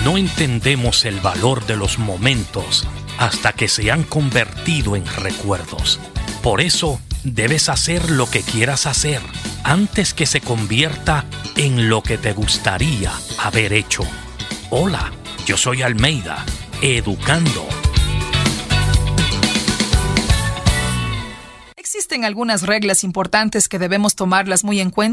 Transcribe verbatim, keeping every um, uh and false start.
No entendemos el valor de los momentos hasta que se han convertido en recuerdos. Por eso, debes hacer lo que quieras hacer antes que se convierta en lo que te gustaría haber hecho. Hola, yo soy Almeida, educando. Existen algunas reglas importantes que debemos tomarlas muy en cuenta